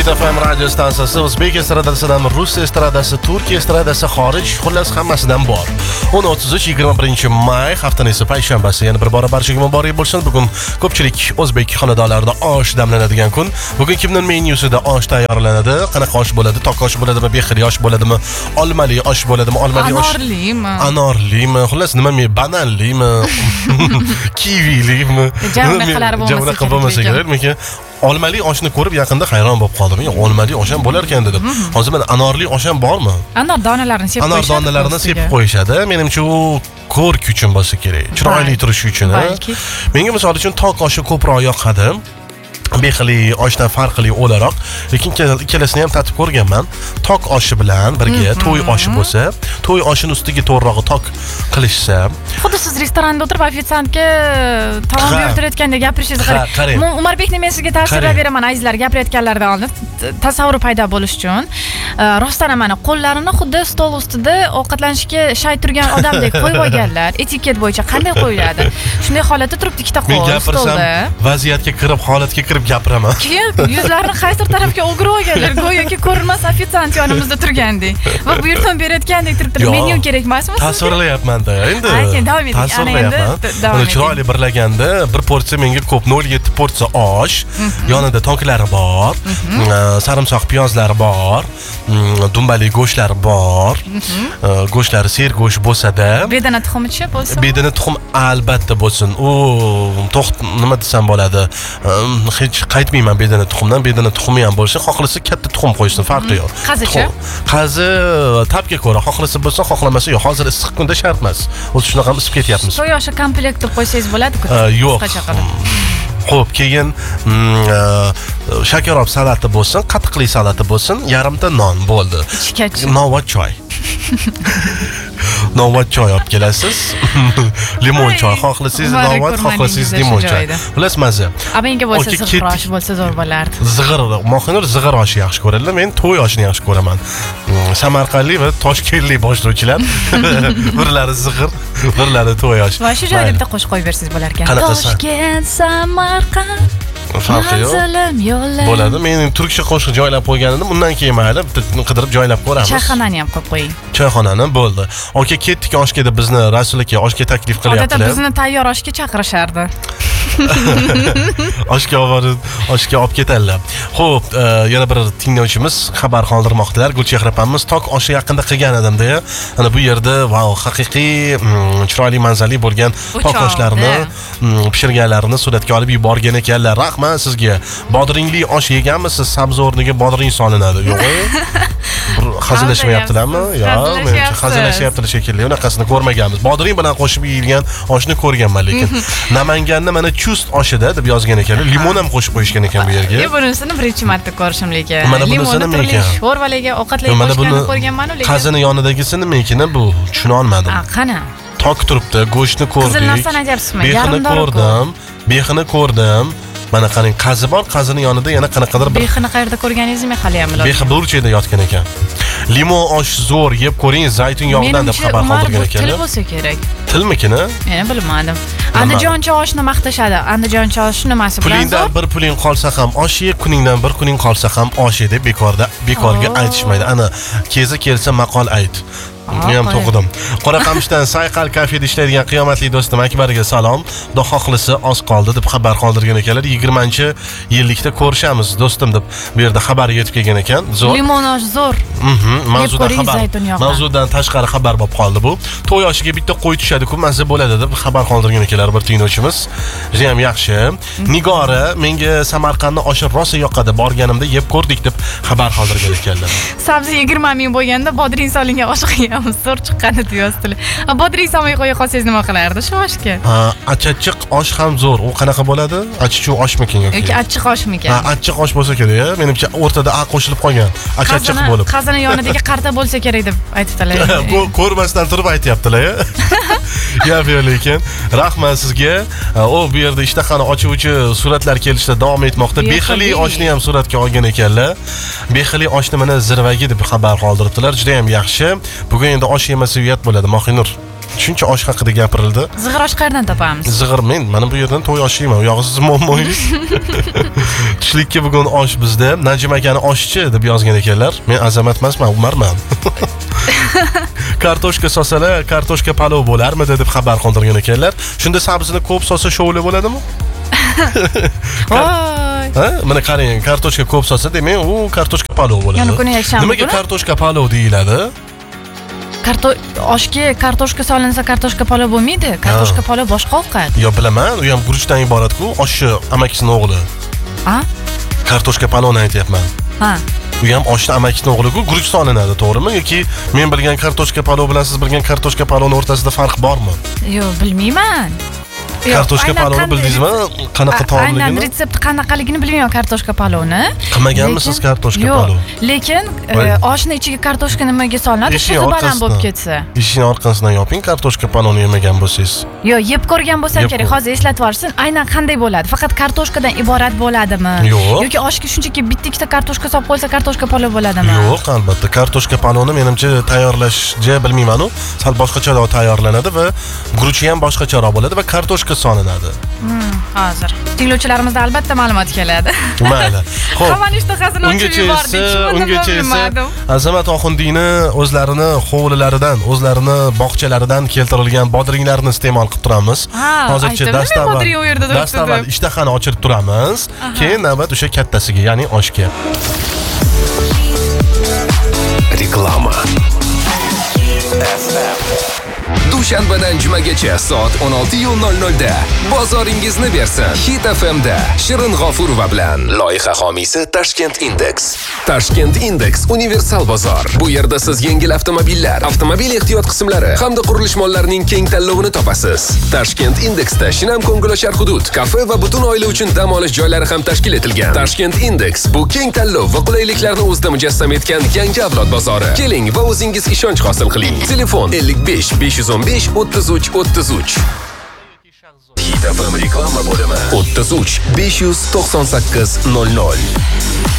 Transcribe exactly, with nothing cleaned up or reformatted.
F M radio stansiyasi o'zbek estradasidan rus estradasi, turkiya estradasi, xorij, xullas hammasidan bor. o'n o'ttiz uch yigirma birinchi may haftaning esa payshanbasi. Yana bir bora barchaga muborak bo'lsin. Bugun ko'pchilik o'zbek xonadonlarida osh damlanadigan kun. Bugun kimning menyusida osh tayyorlanadi? Qanaqa osh bo'ladi? Tok osh bo'ladimi, bexili osh bo'ladimi, olmali osh bo'ladimi, olmali osh, anorlimi, anorlimi, xullas nima me bananlimi, kivilimi, javnaqa bo'lmasa kerak. Lekin olmali oshni ko'rib yaqinda hayron bo'lib qoldim. Olmali osh ham bo'lar ekan dedim. Hozir mana anorli osh ham bormi? Anor donalarini sepib qo'yishadi. Anor donalarini sepib qo'yishadi. Menimcha u ko'rk uchun bo'lsa kerak, chiroyli turishi uchun. Menga misol uchun tok oshi ko'proq yoqadi. Bexili oshdan farqli o'laroq, lekin ikkalasini ham tatib ko'rganman. Tok oshi bilan birga to'y oshi bo'lsa, to'y oshining ustiga to'g'rirog'i tok qilishsa, xuddi siz restoranda o'tirib ofitsiantga taom buyurtirayotganda gapirishingiz qarang. Umarbekni men sizga ta'sirlab beraman, azizlar, gapirayotganlardan oldin tasavvur paydo bo'lish uchun. Rostdan mana qo'llarini xuddi stol ustida ovqatlanishga shay turgan odamdek qo'yib olganlar. Etiket bo'yicha qanday qo'yiladi? Shunday holatda turibdi ikkita qo'l stolda. Vaziyatga kirib, holatga kirib gapiraman. Keyin yuzlarini qaysi tarafga o'girib olganlar, go'yoki ko'rinmas ofitsiant yonimizda turgandek. Va buyurtma berayotgandek turibdi. Menyu kerak emasmi? Tasvirlayapman-da endi. Ayting, davom eting. Tasvirlayapman. Uni chiroyli birlaganda bir porsiya menga ko'p, nol yetti porsiya osh, yonida toklari bor, sarimsoq piyozlari bor, dumbali go'shtlari bor. Go'shtlari ser go'sht bo'lsa-da, bedana tuxumichi bo'lsin. Bedana tuxum albatta bo'lsin. U to'xt nima desam bo'ladi? Hech qaytmayman bedana tuxumdan. Bedana tuxumi ham bo'lsa, xohlasa katta tuxum qo'ysin, farqi yo'q. Qazichi? Qazi tabga ko'ra, xohlasa bo'lsa, xohlamasa yo'q. Hozir issiq kunda shart emas. O'zi shunaqa ham isib ketyapmiz. To'y oshi komplekt deb qo'ysangiz bo'ladi-ku. Yo'q. Xo'p, keyin shakarop salati bo'lsin, qatiqli salati bo'lsin, yarimta non bo'ldi. Non va choy. Novat choy olib kelasiz. Limon choy, xohlasangiz novat, xohlasangiz limon choy. Xullas maza. A menga bo'lsa zig'ir oshi bo'lsa zo'r bo'lardi. Zig'ir, Mohinur zig'ir oshi yaxshi ko'radilar. Men to'y oshini yaxshi ko'raman. Samarqandlik va toshkentlik boshlovchilar birlari zig'ir, birlari to'y oshi. Va shu joyda bitta qo'shiq qo'yib bersangiz bo'lar ekan. Toshkent, Samarqand, farqi yo'q. Bo'ladi. Men turkcha qo'shiq joylab qo'ygandim. Undan keyin mayli qidirib joylab ko'ramiz. Choyxonani ham qo'yib qo'ying. Choyxonani bo'ldi. Aka ketdik oshga deb bizni Rasul aka oshga taklif qilyaptilar. Odatda bizni tayyor oshga chaqirishardi. Oshga olib, oshga olib ketadilar. Xo'p, yana bir tinglovchimiz xabar qoldirmoqdalar. Gulchehra opamiz tok oshi yaqinda qilgan edim-da. Ana bu yerda vau, haqiqiy chiroyli manzarali bo'lgan tok oshlarini pishirganlarini suratga olib yuborgan ekanlar. Rahmat sizga. Bodringli osh yeganmisiz? Sabzi o'rniga bodring solinadi. Yo'q-e? Hazillashmayaptilarmi? Yo'q, menimcha hazillashyaptilar shekilli. Unaqasini ko'rmaganmiz. Bodring bilan qo'shib yeyilgan oshni ko'rganman, lekin Namanganda mana chust oshida deb yozgan ekanlar. Limon ham qo'shib qo'yishgan ekan bu yerga. Men bunisini birinchi marta ko'rishim lekin. Limonni turli sho'rvalarga ovqatlarga qo'shganini ko'rganman-ku, lekin qazini yonidagisini menkini bu tushuna olmadim. Ha, qana? Tok turibdi, go'shtni ko'rdik. Qizil narsani aytyapsizmi? Bexini ko'rdim, bexini ko'rdim. Mana qarang, qazi bor, qazini yonida yana qanaqadir bir. Bexini qayerda ko'rganingizmi hali ham bilmayman. Behi burchida yotgan ekan. Limon osh zo'r, yeb ko'ring, zaytun yog'idan deb xabar qoldirgan ekanlar. Til bo'lsa kerak. Tilmikini? Men bilmadim. Andijoncha oshni maqtashadi. Andijoncha osh nimasi bilan? Pulingdan bir puling qolsa ham osh ye, kuningdan bir kuning qolsa ham osh ye deb bekorda, bekorga aytishmaydi. Ana, kezi kelsa maqol ayt. Men ham to'qidim. Qoraqamishdan Sayqal kafeda ishlaydigan qiyomatli do'stim Akbarga salom. Xudo xohlasa oz qoldi deb xabar qoldirgan ekanlar. yigirmanchi yillikda ko'rishamiz do'stim deb bu yerda xabar yetib kelgan ekan. Zo'r. Limon osh zo'r. Mhm. Mavzudan xabar. Mavzudan tashqari xabar bo'lib qoldi bu. To'y oshiga bitta qo'y tushadi-ku, mazza bo'ladi deb xabar qoldirgan ekanlar bir tinglovchimiz. Juda ham yaxshi. Nigora menga Samarqandning oshi rosa yoqadi. Borganimda yeb ko'rdik deb xabar qoldirgan ekanlar. Sabzi yigirma ming bo'lganda bodring solingan osh qilganmiz. Zo'r chiqqani deyapsizlar. Bodring solmay qo'ya qolsangiz nima qilardi shu oshga? Ha, achchiq osh ham zo'r. U qanaqa bo'ladi? Achchiq oshmikin yoki? Yoki achchiq oshmikin? Ha, achchiq osh bo'lsa kerak-a. Menimcha o'rtada a qo'shilib qolgan. Achchiq bo'lib. Qazini yonidagi qarta bo'lsa kerak deb aytdilar. Bu ko'rmasdan turib aytayaptilar-a. Yap lekin. Rahmat sizga. O bu yerda ishtahani ochuvchi suratlar kelishda davom etmoqda. Bexili oshni ham suratga olgan ekanlar. Bexili oshni mana zirvagi deb xabar qoldiribdilar. Juda ham yaxshi. Bugun endi osh yemasa uyat bo'ladi, Mohinur. shuncha osh haqida gapirildi. Zig'ir osh qayerdan topamiz? Zig'ir men mana bu yerdan to'y osh yeyman. U yog'i siz muammongiz. Tushlikka bugun osh bizda. Najim akani oshchi deb yozgan ekanlar. Men Azamat emasman, Umarman. Kartoshka sosalar, kartoshka palov bo'larmidi deb xabar qoldirgan ekanlar. Shunda sabzini ko'p sosa shovli bo'ladimi? Voy. Ha, mana qarang, kartoshka ko'p sosa demak, u kartoshka palov bo'ladi. Yana kuni yakshanba. Nimaga kartoshka palov deyiladi? Karto oshga kartoshka solinsa kartoshka palov bo'lmaydi. Kartoshka palov boshqa ovqat. Yo, bilaman, u ham guruchdan iborat-ku, oshchi amakisining o'g'li. Ha? Kartoshka palovni aytyapman. Ha. U ham oshni amakisining o'g'li-ku, guruch solinadi, to'g'rimi? Yoki men bilgan kartoshka palov bilan siz bilgan kartoshka palovning o'rtasida farq bormi? Yo, bilmayman. Kartoshka palovni bildingizmi? Qanaqa taomligini? Aynan retsepti qanaqaligini bilmayman kartoshka palovni. Qilmaganmisiz kartoshka palov? Yo'q, lekin oshni ichiga kartoshka nimaga solinadi? Suvi baland bo'lib ketsa. Eshikning orqasidan yoping, kartoshka palovni yemagan bo'lsangiz. Yo'q, yeb ko'rgan bo'lsam kerak. Hozir eslatib yuborsin. Aynan qanday bo'ladi? Faqat kartoshkadan iborat bo'ladimi? Yoki oshga shunchaki bitta ikkita kartoshka solib qo'ysa kartoshka palov bo'ladimi? Yo'q, albatta. Kartoshka palovni menimcha tayyorlashga bilmayman-u, sal boshqacharoq tayyorlanadi va guruchi ham boshqacharoq bo'ladi va kartoshka solinadi. Hmm, hozir. Tinglovchilarimizda albatta ma'lumot keladi. Mayli. Xo'p. Hamon ishtahasini ochib yubordik. Ungacha esa Azamat Oxundiyni o'zlarini hovlilaridan, o'zlarini bog'chalaridan keltirilgan bodringlarni iste'mol qilib turamiz. Hozircha dastavval dastavval ishtahani ochirib turamiz. Keyin navbat o'sha kattasiga, ya'ni oshga. Reklama. Dushanbadan jumagacha soat o'n olti nol nolda bozoringizni bersin. Hit F M da Shirin G'ofurova bilan. Loyiha homiysi Tashkent Index. Tashkent Index universal bozor. Bu yerda siz yengil avtomobillar, avtomobil ehtiyot qismlari hamda qurilish mollarining keng tanlovini topasiz. Tashkent Indexda shinam ko'ngilochar hudud, kafe va butun oila uchun dam olish joylari ham tashkil etilgan. Tashkent Index bu keng tanlov va qulayliklarni o'zida mujassam etgan yangi avlod bozori. Keling va o'zingiz ishonch hosil qiling. Telefon ellik besh besh yuz o'n besh o'ttiz uch o'ttiz uch. Hit F M reklama bo'limi o'ttiz uch besh yuz to'qson sakkiz nol nol.